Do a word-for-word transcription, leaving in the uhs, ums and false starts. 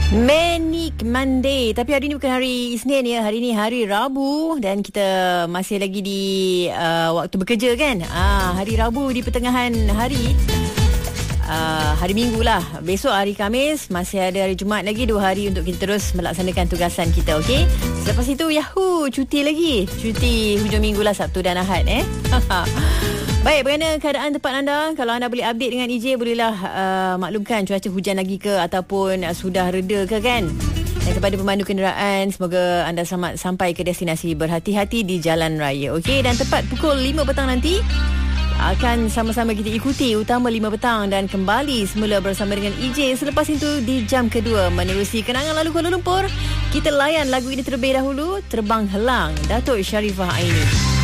Manic Monday. Tapi hari ni bukan hari Isnin ya. Hari ni hari Rabu. Dan kita masih lagi di uh, waktu bekerja kan. ah, Hari Rabu di pertengahan hari. Uh, hari Minggu lah. Besok hari Khamis. Masih ada hari Jumaat lagi. Dua hari untuk kita terus melaksanakan tugasan kita. Okey. Selepas itu Yahoo, cuti lagi. Cuti hujung minggu lah, Sabtu dan Ahad eh. Baik, bagaimana keadaan tempat anda? Kalau anda boleh update dengan E J, bolehlah uh, maklumkan cuaca hujan lagi ke ataupun uh, sudah reda ke kan? Dan kepada pemandu kenderaan, semoga anda selamat sampai ke destinasi, berhati-hati di jalan raya. Okey, dan tepat pukul lima petang nanti akan sama-sama kita ikuti Utama lima petang dan kembali semula bersama dengan E J selepas itu di jam kedua menerusi kenangan lalu Kuala Lumpur. Kita layan lagu ini terlebih dahulu, Terbang Helang, Datuk Sharifah Aini.